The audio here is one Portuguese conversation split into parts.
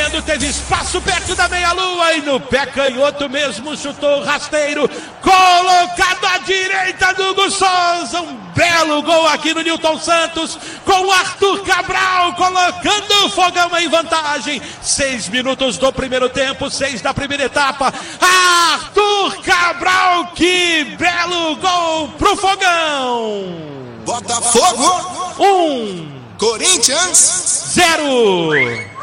Teve espaço perto da meia-lua e no pé canhoto mesmo chutou rasteiro, colocado à direita do Hugo Souza. Um belo gol aqui no Nilton Santos, com o Arthur Cabral colocando o Fogão em vantagem. 6 minutos do primeiro tempo, 6 da primeira etapa. Arthur Cabral, que belo gol pro Fogão. Botafogo 1, Corinthians 0.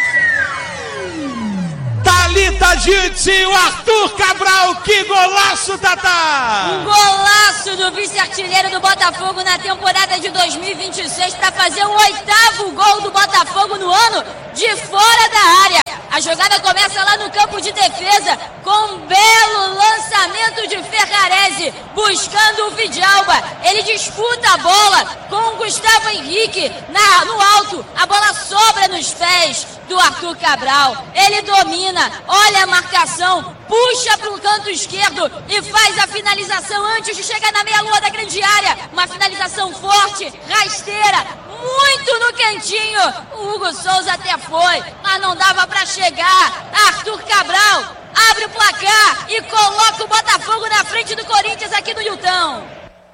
Thalita Jitsi, o Arthur Cabral, que golaço, Tatá! Um golaço do vice-artilheiro do Botafogo na temporada de 2026 para fazer o 8º gol do Botafogo no ano de fora da área. A jogada começa lá no campo de defesa com um belo lançamento de Ferrarese buscando o Vidalba. Ele disputa a bola com o Gustavo Henrique no alto. A bola sobra nos pés do Arthur Cabral. Ele domina, olha a marcação, puxa para o canto esquerdo e faz a finalização antes de chegar na meia-lua da grande área. Uma finalização forte, rasteira, muito no cantinho. O Hugo Souza até foi, mas não dava para chegar. Arthur Cabral abre o placar e coloca o Botafogo na frente do Corinthians aqui no Nilton.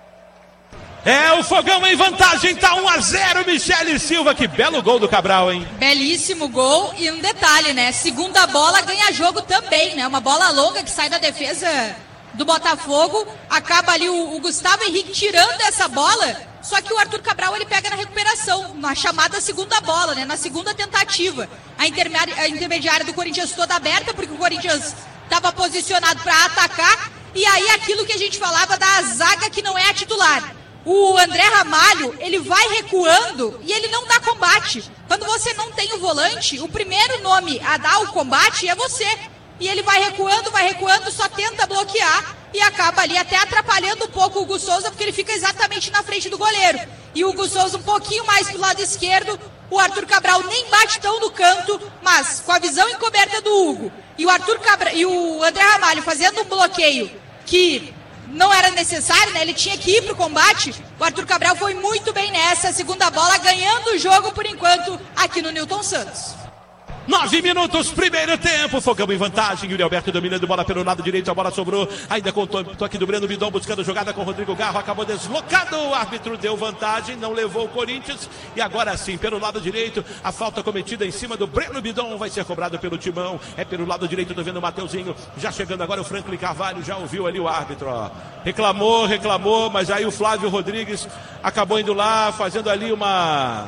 É, o Fogão em vantagem, tá 1-0, Michele Silva. Que belo gol do Cabral, hein? Belíssimo gol e um detalhe, né? Segunda bola ganha jogo também, né? Uma bola longa que sai da defesa do Botafogo. Acaba ali o Gustavo Henrique tirando essa bola, só que o Arthur Cabral ele pega na recuperação, na chamada segunda bola, né? Na segunda tentativa. A intermediária do Corinthians toda aberta, porque o Corinthians estava posicionado para atacar. E aí aquilo que a gente falava da zaga que não é a titular. O André Ramalho, ele vai recuando e ele não dá combate. Quando você não tem o volante, o primeiro nome a dar o combate é você. E ele vai recuando, só tenta bloquear e acaba ali até atrapalhando um pouco o Hugo Souza, porque ele fica exatamente na frente do goleiro. E o Hugo Souza um pouquinho mais pro lado esquerdo, o Arthur Cabral nem bate tão no canto, mas com a visão encoberta do Hugo. E o André Ramalho fazendo um bloqueio que não era necessário, né? Ele tinha que ir pro combate. O Arthur Cabral foi muito bem nessa segunda bola, ganhando o jogo por enquanto aqui no Nilton Santos. 9 minutos, primeiro tempo. Fogão em vantagem. Yuri Alberto dominando bola pelo lado direito. A bola sobrou. Ainda com o toque do Breno Bidon buscando jogada com o Rodrigo Garro. Acabou deslocado. O árbitro deu vantagem. Não levou o Corinthians. E agora sim, pelo lado direito, a falta cometida em cima do Breno Bidon vai ser cobrado pelo Timão. É pelo lado direito. Tô vendo o Mateuzinho. Já chegando agora o Franklin Carvalho. Já ouviu ali o árbitro, ó. Reclamou. Mas aí o Flávio Rodrigues acabou indo lá, fazendo ali uma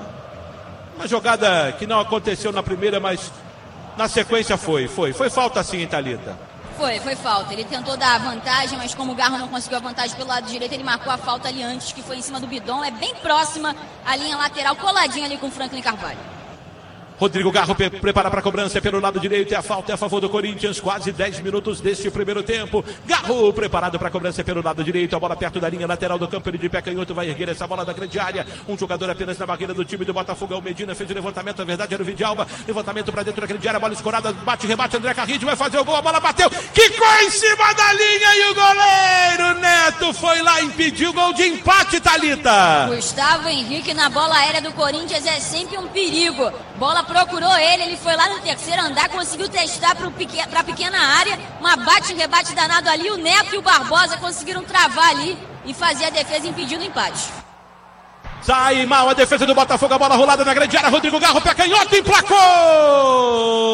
jogada que não aconteceu na primeira, mas na sequência foi falta sim, hein, Thalita? Foi falta. Ele tentou dar a vantagem, mas como o Garro não conseguiu a vantagem pelo lado direito, ele marcou a falta ali antes, que foi em cima do Bidon. É bem próxima a linha lateral, coladinha ali com o Franklin Carvalho. Rodrigo Garro prepara para a cobrança pelo lado direito e a falta é a favor do Corinthians. Quase 10 minutos deste primeiro tempo. Garro preparado para a cobrança pelo lado direito. A bola perto da linha lateral do campo. Ele de pé canhoto vai erguer essa bola da grande área. Um jogador apenas na barreira do time do Botafogo. O Medina fez o levantamento. Na verdade era o Vidalba. Levantamento para dentro da grande área. Bola escorada. Bate, rebate. André Carrillo vai fazer o gol. A bola bateu. Quicou em cima da linha e o goleiro Neto foi lá e impediu o gol de empate, Thalita. Gustavo Henrique na bola aérea do Corinthians é sempre um perigo. Bola procurou ele foi lá no terceiro andar, conseguiu testar para a pequena área, uma bate-rebate danado ali, o Neto e o Barbosa conseguiram travar ali e fazer a defesa impedindo o empate. Sai mal a defesa do Botafogo, a bola rolada na grande área, Rodrigo Garro, pé canhoto, emplacou!